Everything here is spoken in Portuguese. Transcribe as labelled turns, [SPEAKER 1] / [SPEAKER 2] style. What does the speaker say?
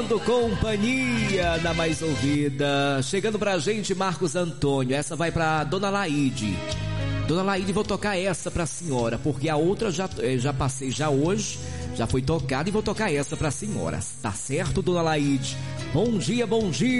[SPEAKER 1] Companhia na mais ouvida. Chegando pra gente, Marcos Antônio. Essa vai pra Dona Laide. Dona Laide, vou tocar essa pra senhora, porque a outra já passei já hoje, já foi tocada, e vou tocar essa pra senhora. Tá certo, Dona Laide? Bom dia, bom dia.